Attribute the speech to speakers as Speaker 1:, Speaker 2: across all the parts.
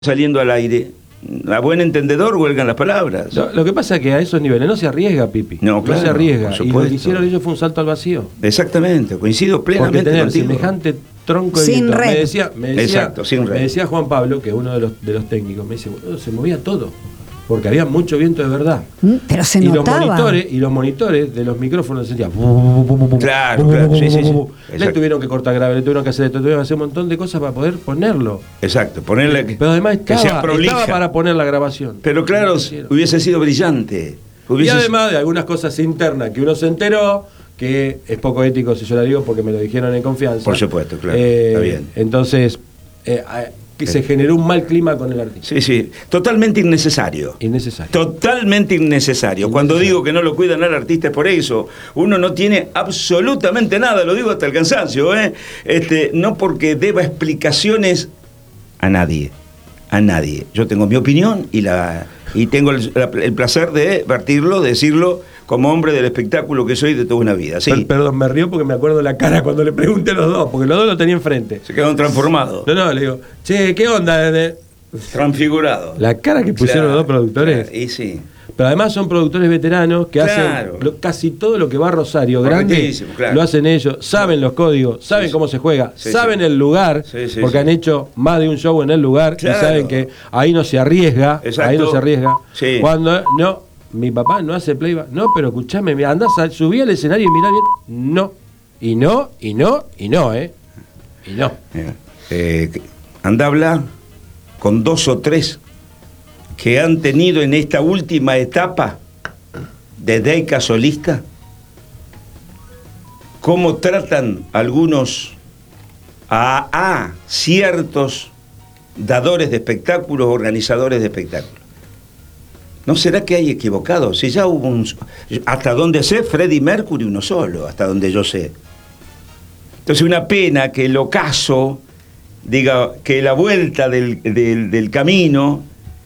Speaker 1: saliendo al aire, a buen entendedor huelgan las palabras.
Speaker 2: Lo que pasa es que a esos niveles no se arriesga, Pipi.
Speaker 1: No, claro,
Speaker 2: no se arriesga.
Speaker 1: por
Speaker 2: Y lo que hicieron ellos fue un salto al vacío.
Speaker 1: Exactamente, coincido plenamente
Speaker 2: porque tener
Speaker 1: contigo.
Speaker 2: Semejante tronco de
Speaker 3: sin
Speaker 2: viento.
Speaker 3: red.
Speaker 1: Exacto, sin red.
Speaker 2: Me decía Juan Pablo, que es uno de los técnicos, me dice, se movía todo. Porque había mucho viento de verdad.
Speaker 3: Pero se
Speaker 2: y
Speaker 3: notaba.
Speaker 2: Los monitores de los micrófonos se sentían.
Speaker 1: Claro, sí.
Speaker 2: Le tuvieron que cortar grave, le tuvieron que hacer esto, tuvieron que hacer un montón de cosas para poder ponerlo.
Speaker 1: Exacto, ponerle
Speaker 2: Pero además
Speaker 1: que sea prolija.
Speaker 2: estaba para poner la grabación.
Speaker 1: Pero claro, hubiese sido brillante.
Speaker 2: Y además de algunas cosas internas que uno se enteró, que es poco ético si yo la digo porque me lo dijeron en confianza.
Speaker 1: Por supuesto, claro, está bien.
Speaker 2: Entonces, que se generó un mal clima con el artista.
Speaker 1: Sí, totalmente innecesario. Totalmente innecesario. Cuando digo que no lo cuidan al artista es por eso. Uno no tiene absolutamente nada, lo digo hasta el cansancio, no porque deba explicaciones a nadie. Yo tengo mi opinión y tengo el placer de vertirlo, de decirlo como hombre del espectáculo que soy de toda una vida. Sí.
Speaker 2: Perdón, me río porque me acuerdo de la cara cuando le pregunté a los dos, porque los dos lo tenía enfrente.
Speaker 1: Se quedaron transformados.
Speaker 2: No, le digo, che, ¿qué onda?
Speaker 1: Transfigurados.
Speaker 2: La cara que pusieron los dos productores.
Speaker 1: Claro, y sí.
Speaker 2: Pero además son productores veteranos que hacen casi todo lo que va a Rosario Grande, lo hacen ellos, saben los códigos, saben cómo se juega, saben el lugar, porque han hecho más de un show en el lugar y saben que ahí no se arriesga,
Speaker 1: Sí.
Speaker 2: Cuando mi papá no hace playback, pero escuchame, andás, subí al escenario y mirá bien, y no.
Speaker 1: Anda a hablar con 2 o 3 que han tenido en esta última etapa de Deica solista, cómo tratan algunos a ciertos dadores de espectáculos, organizadores de espectáculos. ¿No será que hay equivocados? Si ya hubo hasta donde sé, Freddie Mercury uno solo, hasta donde yo sé. Entonces una pena que el ocaso diga que la vuelta del camino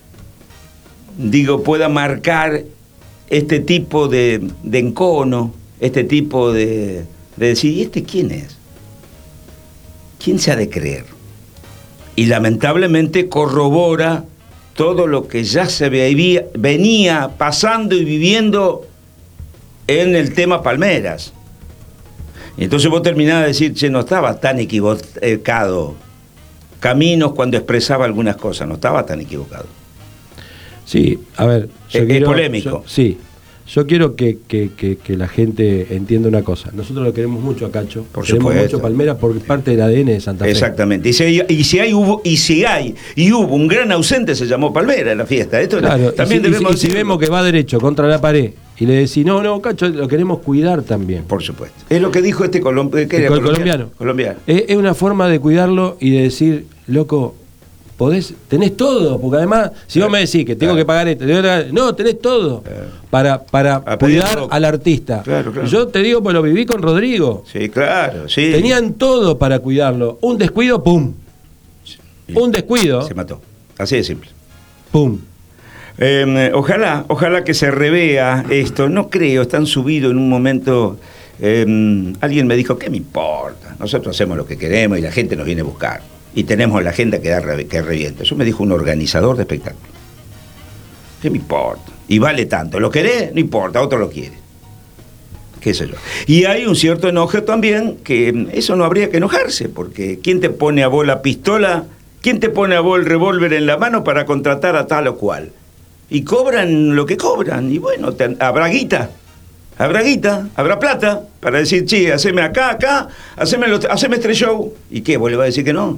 Speaker 1: pueda marcar este tipo de encono, este tipo de decir, ¿y este quién es? ¿Quién se ha de creer? Y lamentablemente corrobora todo lo que ya se venía pasando y viviendo en el tema Palmeras. Y entonces vos terminás de decir, che, no estaba tan equivocado Caminos cuando expresaba algunas cosas, no estaba tan equivocado.
Speaker 2: Sí, a ver,
Speaker 1: es polémico.
Speaker 2: Yo quiero que la gente entienda una cosa. Nosotros lo queremos mucho a Cacho, queremos mucho Palmera porque es parte del ADN de Santa Fe.
Speaker 1: Exactamente. Y hubo un gran ausente, se llamó Palmera en la fiesta. Esto
Speaker 2: claro,
Speaker 1: también
Speaker 2: si vemos que va derecho contra la pared y le decís, no, Cacho, lo queremos cuidar también.
Speaker 1: Por supuesto. Es lo que dijo este colombiano.
Speaker 2: Es una forma de cuidarlo y de decir, loco, tenés todo, porque además, si vos me decís que tengo que pagar esto, tenés todo para cuidar al artista.
Speaker 1: Claro.
Speaker 2: Yo te digo, pues lo viví con Rodrigo.
Speaker 1: Sí, claro, sí.
Speaker 2: Tenían todo para cuidarlo. Un descuido, ¡pum!
Speaker 1: Sí.
Speaker 2: Un descuido.
Speaker 1: Se mató. Así de simple.
Speaker 2: ¡Pum!
Speaker 1: Ojalá que se revea esto. No creo, están subidos en un momento. Alguien me dijo, ¿qué me importa? Nosotros hacemos lo que queremos y la gente nos viene a buscar. Y tenemos la agenda que revienta. Eso me dijo un organizador de espectáculos. ¿Qué me importa? Y vale tanto. ¿Lo querés? No importa, otro lo quiere. ¿Qué sé yo? Y hay un cierto enojo también, que eso no habría que enojarse, porque ¿quién te pone a vos la pistola? ¿Quién te pone a vos el revólver en la mano para contratar a tal o cual? Y cobran lo que cobran. Y bueno, habrá guita. Habrá plata para decir, che, haceme acá, haceme este show. ¿Y qué? ¿Vos le vas a decir que no?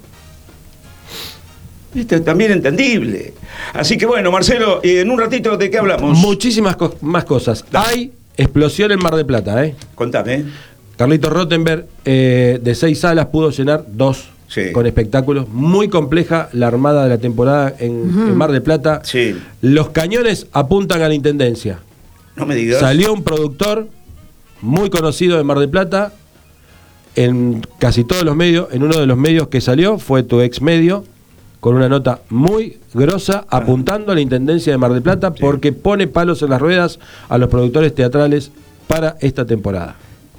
Speaker 1: Esto es también entendible. Así que bueno, Marcelo, en un ratito, ¿de qué hablamos?
Speaker 2: Muchísimas más cosas. Hay explosión en Mar del Plata,
Speaker 1: Contame.
Speaker 2: Carlito Rottenberg, de 6 salas, pudo llenar 2. Sí. Con espectáculos, muy compleja la armada de la temporada en Mar del Plata.
Speaker 1: Sí.
Speaker 2: Los cañones apuntan a la intendencia.
Speaker 1: No me digas.
Speaker 2: Salió un productor muy conocido de Mar del Plata en casi todos los medios. En uno de los medios que salió fue Tu Ex Medio, con una nota muy grosa apuntando a la intendencia de Mar del Plata porque pone palos en las ruedas a los productores teatrales para esta temporada.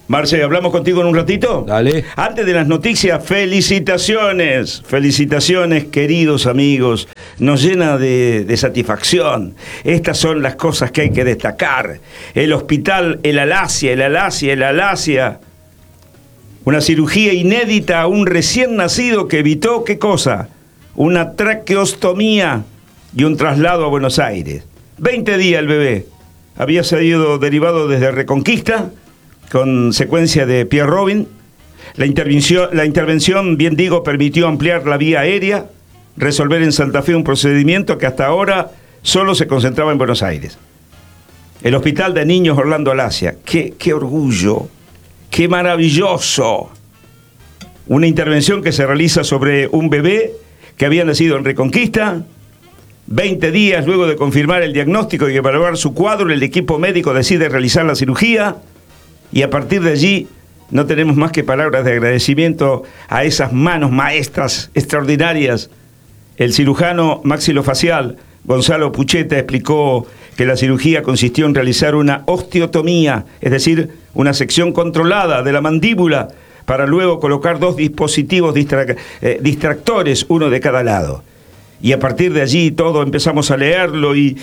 Speaker 1: Marce, ¿hablamos contigo en un ratito?
Speaker 2: Dale.
Speaker 1: Antes de las noticias, felicitaciones. Felicitaciones, queridos amigos. Nos llena de satisfacción. Estas son las cosas que hay que destacar. El hospital, el Alasia. Una cirugía inédita a un recién nacido que evitó, ¿qué cosa? Una traqueostomía y un traslado a Buenos Aires. 20 días el bebé. Había sido derivado desde Reconquista, con secuencia de Pierre Robin. La intervención, bien digo, permitió ampliar la vía aérea, resolver en Santa Fe un procedimiento que hasta ahora solo se concentraba en Buenos Aires. El Hospital de Niños Orlando Alasia. ¡Qué orgullo! ¡Qué maravilloso! Una intervención que se realiza sobre un bebé que había nacido en Reconquista. 20 días luego de confirmar el diagnóstico y evaluar su cuadro, el equipo médico decide realizar la cirugía. Y a partir de allí no tenemos más que palabras de agradecimiento a esas manos maestras extraordinarias. El cirujano maxilofacial Gonzalo Pucheta explicó que la cirugía consistió en realizar una osteotomía, es decir, una sección controlada de la mandíbula para luego colocar 2 dispositivos distractores, uno de cada lado. Y a partir de allí todo empezamos a leerlo y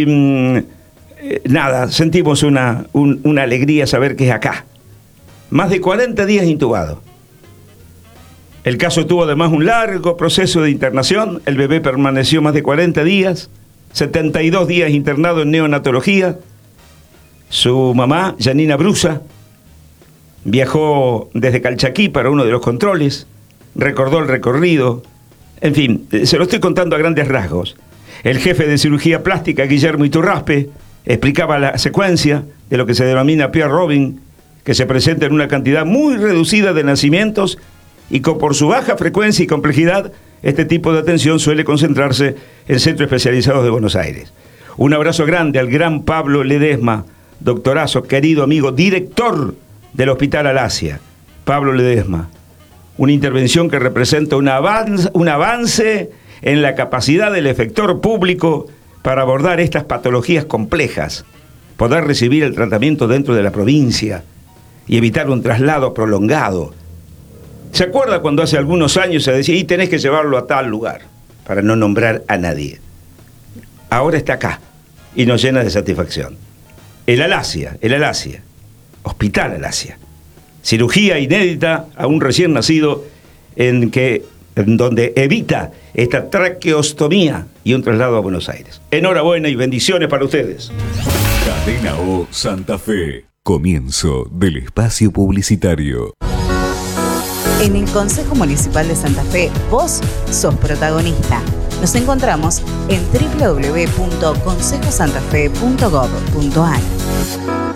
Speaker 1: nada, sentimos una alegría saber que es acá. Más de 40 días intubado. El caso tuvo además un largo proceso de internación. El bebé permaneció más de 40 días, 72 días internado en neonatología. Su mamá, Janina Brusa, viajó desde Calchaquí para uno de los controles, recordó el recorrido. En fin, se lo estoy contando a grandes rasgos. El jefe de cirugía plástica, Guillermo Iturraspe, explicaba la secuencia de lo que se denomina Pierre Robin, que se presenta en una cantidad muy reducida de nacimientos y que por su baja frecuencia y complejidad, este tipo de atención suele concentrarse en centros especializados de Buenos Aires. Un abrazo grande al gran Pablo Ledesma, doctorazo, querido amigo, director del Hospital Alasia. Pablo Ledesma, una intervención que representa un avance en la capacidad del efector público para abordar estas patologías complejas, poder recibir el tratamiento dentro de la provincia y evitar un traslado prolongado. ¿Se acuerda cuando hace algunos años se decía, y tenés que llevarlo a tal lugar, para no nombrar a nadie? Ahora está acá y nos llena de satisfacción. El Alasia, Hospital Alasia. Cirugía inédita a un recién nacido en donde evita esta traqueostomía y un traslado a Buenos Aires. Enhorabuena y bendiciones para ustedes.
Speaker 3: Cadena O Santa Fe. Comienzo del espacio publicitario.
Speaker 4: En el Consejo Municipal de Santa Fe, vos sos protagonista. Nos encontramos en www.consejosantafe.gov.ar.